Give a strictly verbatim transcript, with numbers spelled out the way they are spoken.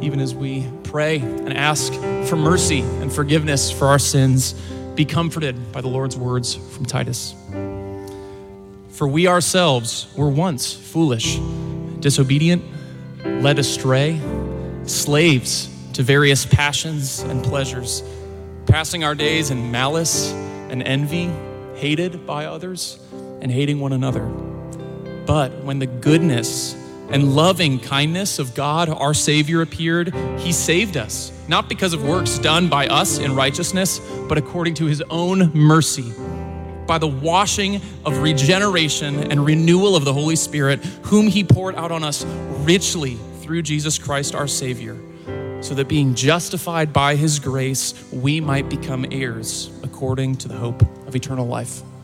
even as we pray and ask for mercy and forgiveness for our sins, be comforted by the Lord's words from Titus. For we ourselves were once foolish, disobedient, led astray, slaves to various passions and pleasures, passing our days in malice and envy, hated by others and hating one another. But when the goodness and loving kindness of God, our Savior, appeared, he saved us, not because of works done by us in righteousness, but according to his own mercy, by the washing of regeneration and renewal of the Holy Spirit, whom he poured out on us richly through Jesus Christ our Savior, so that being justified by his grace, we might become heirs according to the hope of eternal life.